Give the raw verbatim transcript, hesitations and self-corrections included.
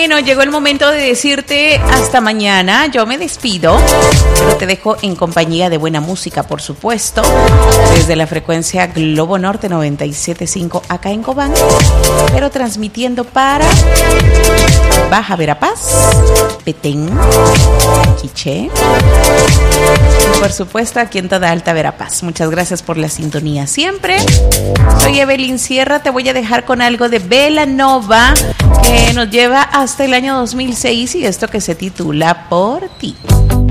Bueno, llegó el momento de decirte hasta mañana. Yo me despido, pero te dejo en compañía de buena música, por supuesto, desde la frecuencia Globo Norte noventa y siete punto cinco acá en Cobán, pero transmitiendo para Baja Verapaz, Petén, Quiché y por supuesto aquí en toda Alta Verapaz. Muchas gracias por la sintonía siempre. Soy Evelyn Sierra, te voy a dejar con algo de Belanova que nos lleva hasta el año dos mil seis y esto que se titula Por Ti.